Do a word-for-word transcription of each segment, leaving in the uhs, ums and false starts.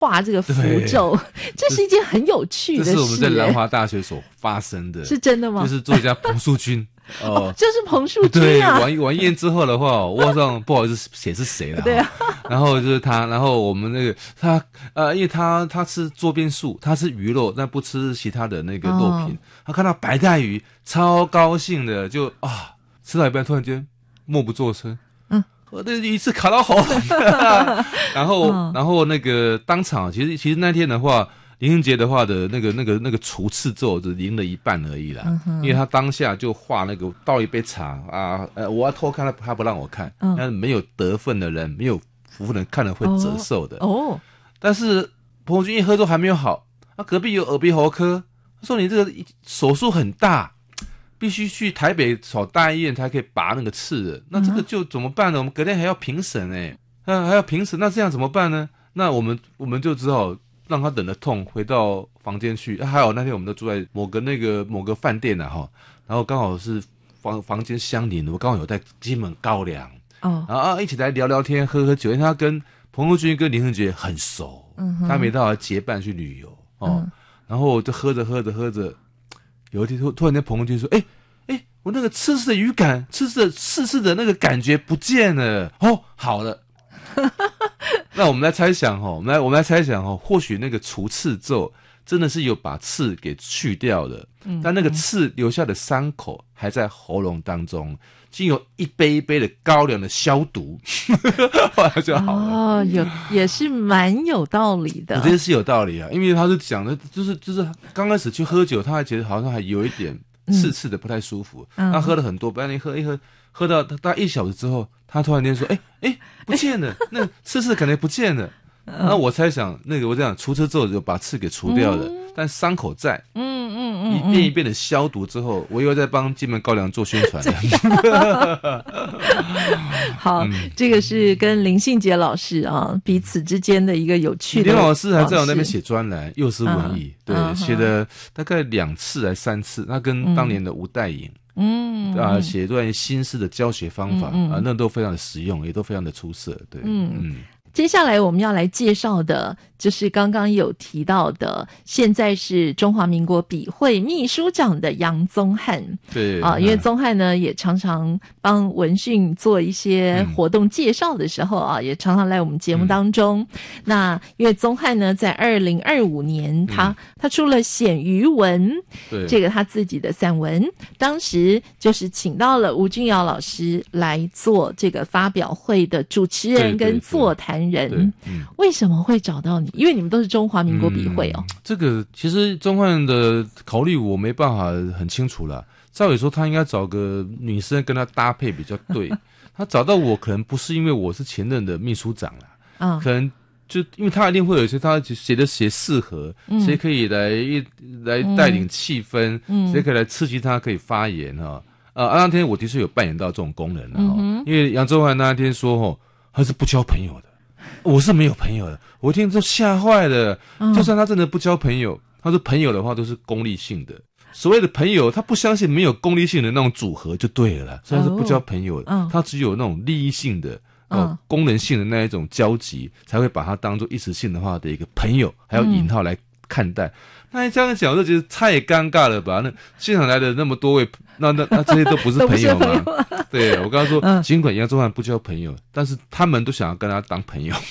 画这个符咒，这是一件很有趣的事。 这是我们在兰华大学所发生的， 是真的吗？ 就是作家彭树君。 哦，哦，就是彭树君啊！ 对，完完宴之后的话，我好像不好意思写是谁了。 对啊。 然后就是他，然后我们那个他呃，因为他他吃桌边素，他吃鱼肉，但不吃其他的那个肉品。哦、他看到白带鱼，超高兴的，就啊，吃到一半突然间默不作声。嗯，我的鱼刺卡到喉咙了。然后、哦、然后那个当场，其实其实那天的话。林俊杰的话的那个那个那个除刺咒只赢了一半而已啦、嗯，因为他当下就画那个倒一杯茶啊，呃，我要偷看他，他不让我看，但是、嗯、没有得分的人，没有福分的人看了会折寿的。哦，但是彭君一喝之后还没有好，啊，隔壁有耳鼻喉科，他说你这个手术很大，必须去台北找大医院才可以拔那个刺的，那这个就怎么办呢？我们隔天还要评审哎，啊还要评审，那这样怎么办呢？那我们我们就只好。让他忍着痛回到房间去、啊，还有那天我们都住在某个那个某个饭店啊哈，然后刚好是房房间相邻，我刚好有带金门高粱，哦，然后啊一起来聊聊天喝喝酒，因为他跟彭树君跟林俊杰很熟，嗯，他每到来结伴去旅游哦、嗯，然后就喝着喝着喝着，有一天突突然间彭树君说，哎哎，我那个刺刺的鱼感，刺刺的刺刺的那个感觉不见了，哦，好了。那我们来猜想哦，我们来我们来猜想哦，或许那个除刺咒真的是有把刺给去掉的，嗯、但那个刺留下的伤口还在喉咙当中，经由一杯一杯的高粱的消毒，后来就好了。 哦，有也是蛮有道理的。 我觉得是有道理啊，因为他是讲的，就是就是刚开始去喝酒，他还觉得好像还有一点刺刺的不太舒服，嗯、他喝了很多，不然你喝一喝。喝到大概一小时之后，他突然间说：“哎、欸、哎、欸，不见了，那刺刺感觉不见了。”那我猜想，那个我这样除刺之后就把刺给除掉了，嗯、但伤口在，嗯嗯嗯，一遍一遍的消毒之后，我又在帮金门高粱做宣传了。 好、嗯，这个是跟林信杰老师啊彼此之间的一个有趣的。 林老师还在我那边写专栏，幼师文艺，嗯、对、嗯，写了大概两次还三次，他跟当年的吴代颖。嗯啊，写段新式的教学方法、嗯嗯、啊，那都非常的实用，也都非常的出色。对，嗯嗯。 接下来我们要来介绍的就是刚刚有提到的，现在是中华民国笔会秘书长的杨宗翰。 对啊，因为宗翰呢也常常帮文讯做一些活动介绍的时候啊，嗯、也常常来我们节目当中。嗯、那因为宗翰呢，在二零二五年他、嗯、他出了《显余文》，这个他自己的散文，当时就是请到了吴君瑶老师来做这个发表会的主持人跟座谈人。嗯、为什么会找到你？因为你们都是中华民国笔会哦。 嗯、这个其实宗翰的考虑我没办法很清楚啦。照理说他应该找个女生跟他搭配比较对。他找到我可能不是因为我是前任的秘书长啦，嗯、可能就因为他一定会有一些他写的写适合，谁、嗯、可以来来带领气氛，谁、嗯、可以来刺激他可以发言哈。呃，那天我的确有扮演到这种功能了哈、嗯，因为杨宗翰那天说哦，他是不交朋友的。我是没有朋友的，我听都吓坏了。嗯、就算他真的不交朋友，他说朋友的话都是功利性的。所谓的朋友，他不相信没有功利性的那种组合就对了啦。所以他是不交朋友的，哦、他只有那种利益性的、哦、呃、功能性的那一种交集，才会把他当做一时性的话的一个朋友，还有引号来看待。嗯、那你这样讲，我就觉得太尴尬了吧？那现场来的那么多位，那那那这些都不是朋友吗？对，我刚刚说，嗯、尽管杨宗翰不交朋友，但是他们都想要跟他当朋友。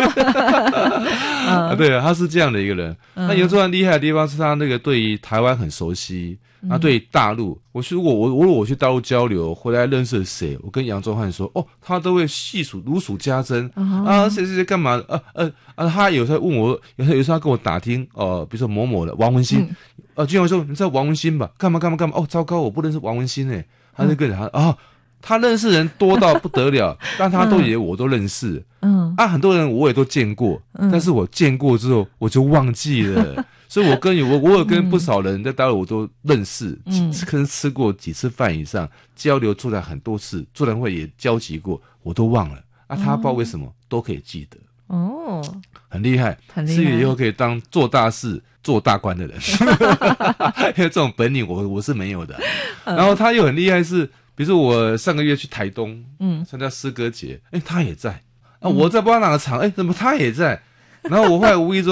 啊、对，他是这样的一个人。嗯、那杨宗翰厉害的地方是他那个对于台湾很熟悉，他、嗯、对于大陆，我如果我如果我去大陆交流，回来认识了谁，我跟杨宗翰说，哦，他都会细数如数家珍、嗯、啊，谁谁谁干嘛啊呃啊，他有时候问我，有时候有时候他跟我打听，哦、呃，比如说某某的王文兴，嗯、呃，君阳说你知道王文兴吧？干嘛干嘛干嘛？哦，糟糕，我不认识王文兴诶，他就跟着他啊。哦，他认识人多到不得了，但他都以为我都认识。嗯，啊，很多人我也都见过，嗯、但是我见过之后我就忘记了。所以我跟我我有跟不少人在大陆我都认识，嗯，可能吃过几次饭以上，交流出来很多次，座谈会也交集过，我都忘了。啊，他不知道为什么、哦、都可以记得。哦，很厉害，很厉害，是以后可以当做大事、做大官的人。因为这种本领我我是没有的。然后他又很厉害是。比如说我上个月去台东，嗯，参加诗歌节，哎，他也在啊，我在不知道哪个场，哎，怎么他也在？ 然后我后来无意中